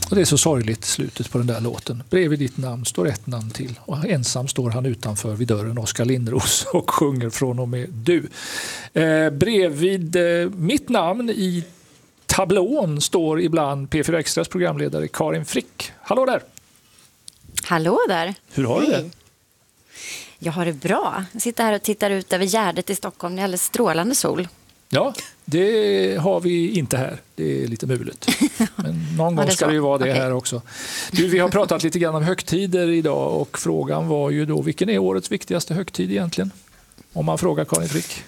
Och det är så sorgligt slutet på den där låten. Bredvid ditt namn står ett namn till. Och ensam står han utanför vid dörren, Oskar Lindros, och sjunger från och med du. Bredvid mitt namn i tablån står ibland P4 Extras programledare Karin Frick. Hallå där! Hallå där! Hur har du det? Jag har det bra. Jag sitter här och tittar ut över Gärdet i Stockholm. Det är alldeles strålande sol. Ja, det har vi inte här. Det är lite mulet. Men någon gång ska det ju vara det här också. Vi har pratat lite grann om högtider idag och frågan var ju då, vilken är årets viktigaste högtid egentligen? Om man frågar Karin Frick.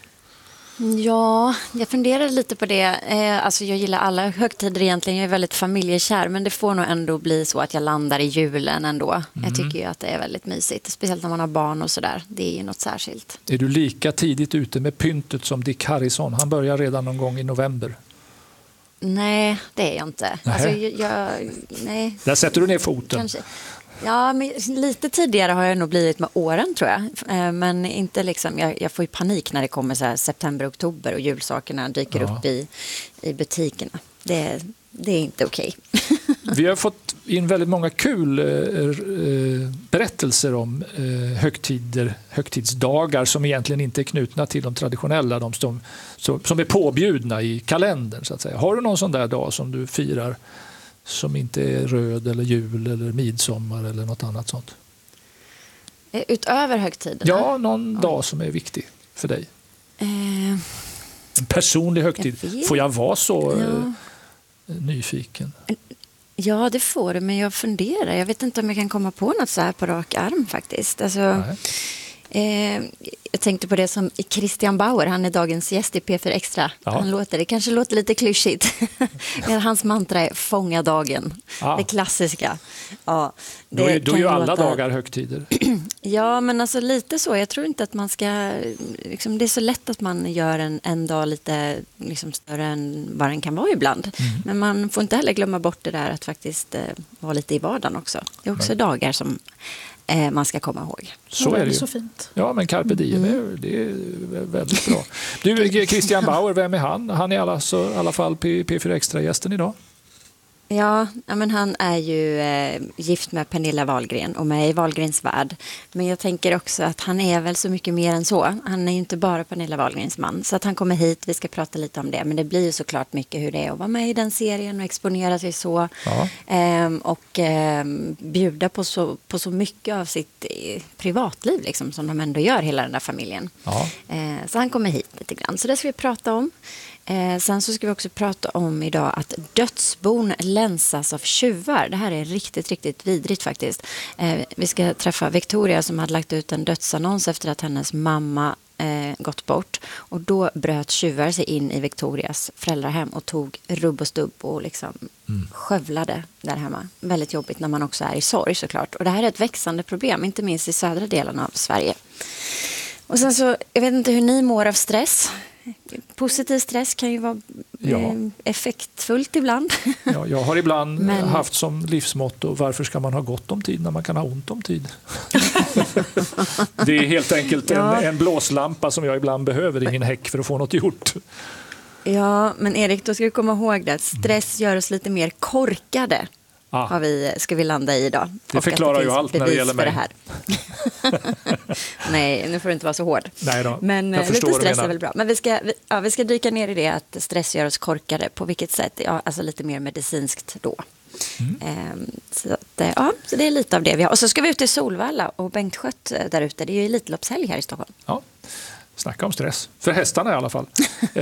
Ja, jag funderade lite på det. Alltså jag gillar alla högtider egentligen. Jag är väldigt familjekär, men det får nog ändå bli så att jag landar i julen ändå. Jag tycker ju att det är väldigt mysigt, speciellt när man har barn och sådär. Det är ju något särskilt. Är du lika tidigt ute med pyntet som Dick Harrison? Han börjar redan någon gång i november. Nej, det är jag inte. Alltså, nej. Där sätter du ner foten. Kanske. Ja, men lite tidigare har jag nog blivit med åren, tror jag. Men inte liksom, jag får ju panik när det kommer så här september, oktober och julsakerna dyker upp i butikerna. Det är inte okej. Vi har fått in väldigt många kul berättelser om högtidsdagar som egentligen inte är knutna till de traditionella, de som är påbjudna i kalendern, så att säga. Har du någon sån där dag som du firar som inte är röd eller jul eller midsommar eller något annat sånt? Utöver högtiderna? Ja, någon dag som är viktig för dig. En personlig högtid. Får jag vara så nyfiken? Ja, det får du, men jag funderar. Jag vet inte om jag kan komma på något så här på rak arm faktiskt. Alltså, jag tänkte på det som Christian Bauer, han är dagens gäst i P4 Extra. Det kanske låter lite klyschigt. Men hans mantra är fånga dagen. Det klassiska. Ja, då är ju alla dagar högtider. Ja, men alltså lite så. Jag tror inte att man ska... Liksom, det är så lätt att man gör en dag lite liksom, större än vad den kan vara ibland. Men man får inte heller glömma bort det där att faktiskt vara lite i vardagen också. Det är också dagar som man ska komma ihåg. Så är det ju. Så fint. Ja, men carpe diem, det är väldigt bra. Du, Christian Bauer, vem är han? Han är i alla fall P4 Extra-gästen idag. Ja, men han är ju gift med Pernilla Wahlgren och med i Wahlgrens värld. Men jag tänker också att han är väl så mycket mer än så. Han är ju inte bara Pernilla Wahlgrens man. Så att han kommer hit, vi ska prata lite om det. Men det blir ju såklart mycket hur det är att vara med i den serien och exponera sig så. Och bjuda på så mycket av sitt privatliv liksom, som de ändå gör, hela den där familjen. Så han kommer hit lite grann. Så det ska vi prata om. Sen så ska vi också prata om idag att dödsbon länsas av tjuvar. Det här är riktigt, riktigt vidrigt faktiskt. Vi ska träffa Victoria som hade lagt ut en dödsannons efter att hennes mamma gått bort. Och då bröt tjuvar sig in i Victorias föräldrahem och tog rubb och stubb och liksom skövlade där hemma. Väldigt jobbigt när man också är i sorg såklart. Och det här är ett växande problem, inte minst i södra delen av Sverige. Och sen så, jag vet inte hur ni mår av stress. Positiv stress kan ju vara effektfullt ibland. Ja, jag har ibland haft som livsmotto, varför ska man ha gott om tid när man kan ha ont om tid? Det är helt enkelt en blåslampa som jag ibland behöver i min häck för att få något gjort. Ja, men Erik, då ska du komma ihåg det. Stress gör oss lite mer korkade. Ska vi landa i idag. Det förklarar ju allt när det gäller mig. Det här. Nej, nu får du inte vara så hård. Nej då, men lite stress är väl bra. Men vi ska dyka ner i det att stress gör oss korkade. På vilket sätt? Ja, alltså lite mer medicinskt då. Så det är lite av det vi har. Och så ska vi ut till Solvalla och Bengt Skött där ute. Det är ju Elitloppshelg här i Stockholm. Ja. Snacka om stress. För hästarna i alla fall.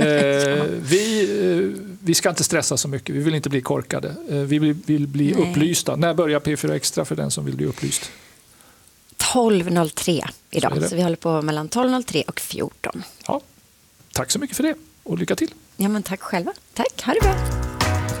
Vi ska inte stressa så mycket. Vi vill inte bli korkade. Vi vill bli upplysta. När börjar P4 Extra för den som vill bli upplyst? 12.03 idag. Så vi håller på mellan 12.03 och 14. Ja. Tack så mycket för det. Och lycka till. Ja, men tack själva. Tack, ha det bra.